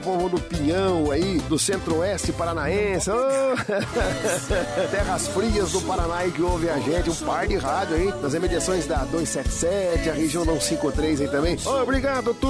povo do Pinhão aí, do Centro-Oeste Paranaense, terras frias do Paraná aí que ouve a gente, um par de rádio aí, nas emediações da 277, a região 153 aí também. Obrigado, turma.